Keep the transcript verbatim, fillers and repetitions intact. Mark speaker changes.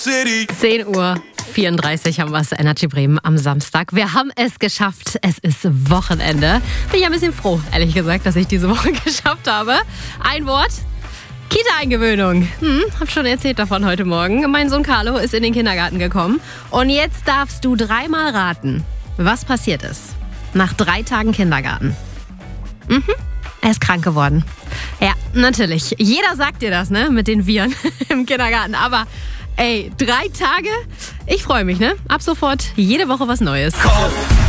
Speaker 1: zehn Uhr vierunddreißig haben wir es, Energy Bremen am Samstag. Wir haben es geschafft. Es ist Wochenende. Bin ich ein bisschen froh, ehrlich gesagt, dass ich diese Woche geschafft habe. Ein Wort. Kita-Eingewöhnung. Hm, hab schon erzählt davon heute Morgen. Mein Sohn Carlo ist in den Kindergarten gekommen. Und jetzt darfst du dreimal raten, was passiert ist. Nach drei Tagen Kindergarten. Mhm. Er ist krank geworden. Ja, natürlich. Jeder sagt dir das, ne? Mit den Viren im Kindergarten. Aber ey, drei Tage? Ich freue mich, ne? Ab sofort jede Woche was Neues.